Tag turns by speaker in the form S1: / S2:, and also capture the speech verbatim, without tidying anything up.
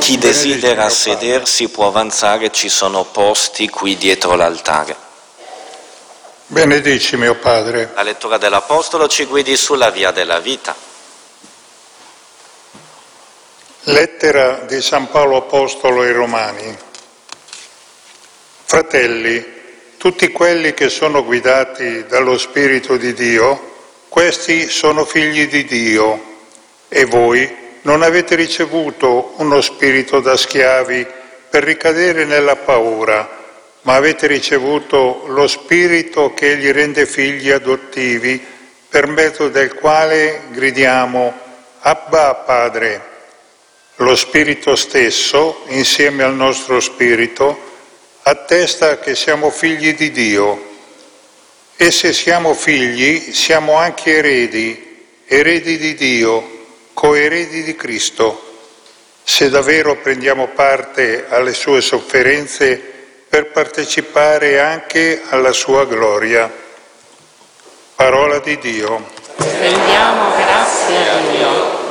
S1: Chi desidera sedersi può avanzare, ci sono posti qui dietro l'altare.
S2: Benedici mio Padre.
S1: La lettura dell'Apostolo ci guidi sulla via della vita.
S2: Lettera di San Paolo Apostolo ai Romani. Fratelli, tutti quelli che sono guidati dallo Spirito di Dio, questi sono figli di Dio, e voi non avete ricevuto uno spirito da schiavi per ricadere nella paura, ma avete ricevuto lo Spirito che Egli rende figli adottivi, per mezzo del quale gridiamo Abba Padre. Lo Spirito stesso, insieme al nostro spirito, attesta che siamo figli di Dio. E se siamo figli, siamo anche eredi, eredi di Dio, coeredi di Cristo, se davvero prendiamo parte alle sue sofferenze per partecipare anche alla sua gloria. Parola di Dio.
S3: Rendiamo grazie a Dio.